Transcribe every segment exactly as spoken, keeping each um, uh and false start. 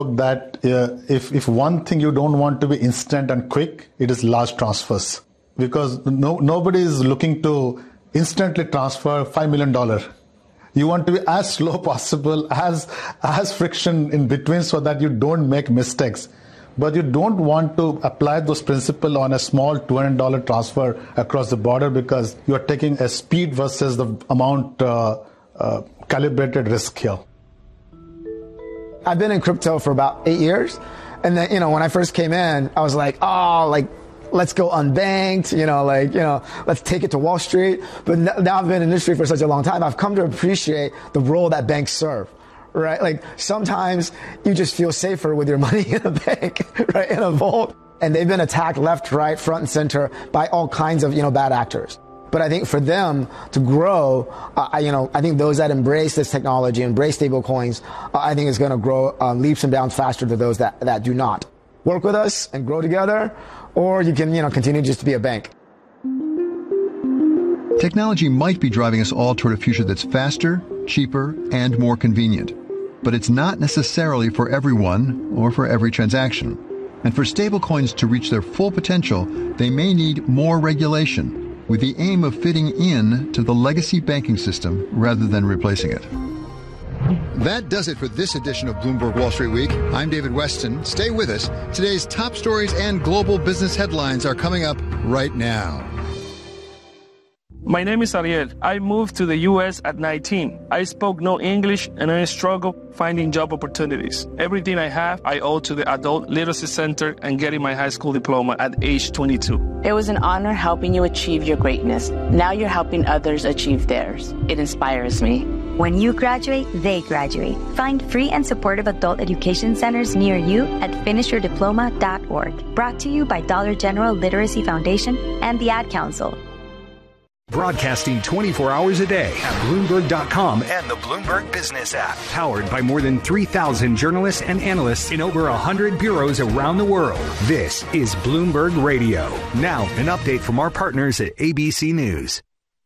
that uh, if, if one thing you don't want to be instant and quick, it is large transfers. Because no, nobody is looking to instantly transfer five million dollars. You want to be as slow possible, as, as friction in between so that you don't make mistakes. But you don't want to apply those principles on a small two hundred dollars transfer across the border because you're taking a speed versus the amount uh, uh, calibrated risk here. I've been in crypto for about eight years. And then, you know, when I first came in, I was like, oh, like, let's go unbanked, you know, like, you know, let's take it to Wall Street. But now I've been in the industry for such a long time, I've come to appreciate the role that banks serve. Right? Like sometimes you just feel safer with your money in a bank, right? In a vault. And they've been attacked left, right, front and center by all kinds of, you know, bad actors. But I think for them to grow, uh, I, you know, I think those that embrace this technology, embrace stable coins, uh, I think is going to grow uh, leaps and bounds faster than those that, that do not. Work with us and grow together, or you can, you know, continue just to be a bank. Technology might be driving us all toward a future that's faster, cheaper, and more convenient. But it's not necessarily for everyone or for every transaction. And for stablecoins to reach their full potential, they may need more regulation, with the aim of fitting in to the legacy banking system rather than replacing it. That does it for this edition of Bloomberg Wall Street Week. I'm David Weston. Stay with us. Today's top stories and global business headlines are coming up right now. My name is Ariel. I moved to the U S at nineteen. I spoke no English and I struggled finding job opportunities. Everything I have, I owe to the Adult Literacy Center and getting my high school diploma at age twenty-two. It was an honor helping you achieve your greatness. Now you're helping others achieve theirs. It inspires me. When you graduate, they graduate. Find free and supportive adult education centers near you at finish your diploma dot org. Brought to you by Dollar General Literacy Foundation and the Ad Council. Broadcasting twenty-four hours a day at Bloomberg dot com and the Bloomberg Business app. Powered by more than three thousand journalists and analysts in over one hundred bureaus around the world. This is Bloomberg Radio. Now, an update from our partners at A B C News.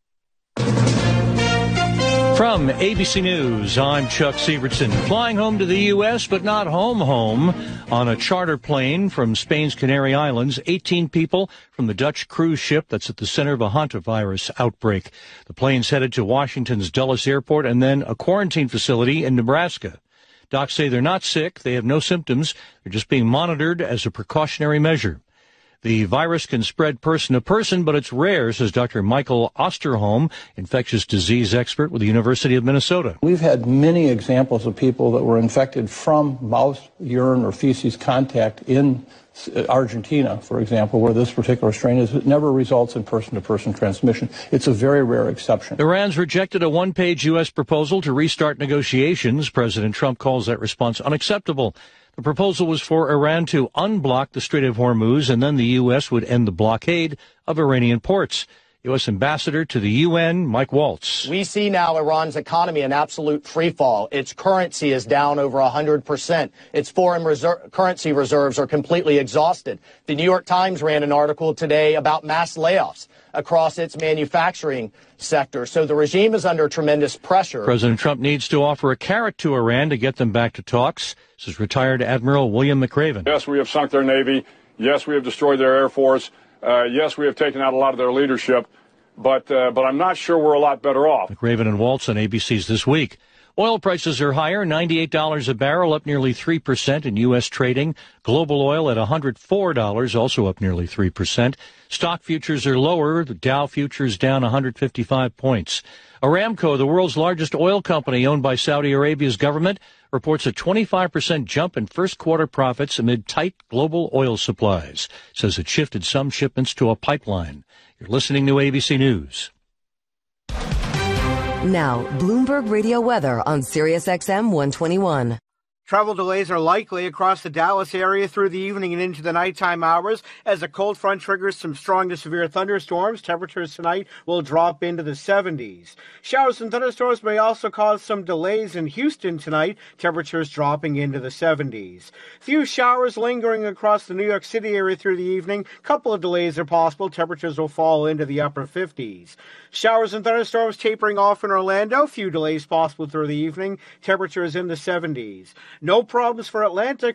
From A B C News, I'm Chuck Sievertson. Flying home to the U S, but not home home. On a charter plane from Spain's Canary Islands, eighteen people from the Dutch cruise ship that's at the center of a hantavirus outbreak. The plane's headed to Washington's Dulles Airport and then a quarantine facility in Nebraska. Docs say they're not sick, they have no symptoms, they're just being monitored as a precautionary measure. The virus can spread person to person, but it's rare, says Doctor Michael Osterholm, infectious disease expert with the University of Minnesota. We've had many examples of people that were infected from mouth, urine, or feces contact in Argentina, for example, where this particular strain is. It never results in person-to-person transmission. It's a very rare exception. Iran's rejected a one-page U S proposal to restart negotiations. President Trump calls that response unacceptable. The proposal was for Iran to unblock the Strait of Hormuz, and then the U S would end the blockade of Iranian ports. U S Ambassador to the U N, Mike Waltz. We see now Iran's economy in absolute freefall. Its currency is down over one hundred percent. Its foreign reser- currency reserves are completely exhausted. The New York Times ran an article today about mass layoffs across its manufacturing sector. So the regime is under tremendous pressure. President Trump needs to offer a carrot to Iran to get them back to talks, says retired Admiral William McRaven. Yes, we have sunk their Navy. Yes, we have destroyed their Air Force. Uh, yes, we have taken out a lot of their leadership. But uh, but I'm not sure we're a lot better off. McRaven and Waltz on A B C's This Week. Oil prices are higher, ninety-eight dollars a barrel, up nearly three percent in U S trading. Global oil at one hundred four dollars, also up nearly three percent. Stock futures are lower. The Dow futures down one hundred fifty-five points. Aramco, the world's largest oil company owned by Saudi Arabia's government, reports a twenty-five percent jump in first quarter profits amid tight global oil supplies. Says it shifted some shipments to a pipeline. You're listening to A B C News. Now, Bloomberg Radio weather on Sirius X M one twenty-one. Travel delays are likely across the Dallas area through the evening and into the nighttime hours as a cold front triggers some strong to severe thunderstorms. Temperatures tonight will drop into the seventies. Showers and thunderstorms may also cause some delays in Houston tonight. Temperatures dropping into the seventies. Few showers lingering across the New York City area through the evening. Couple of delays are possible. Temperatures will fall into the upper fifties. Showers and thunderstorms tapering off in Orlando. Few delays possible through the evening. Temperatures in the seventies. No problems for Atlantic.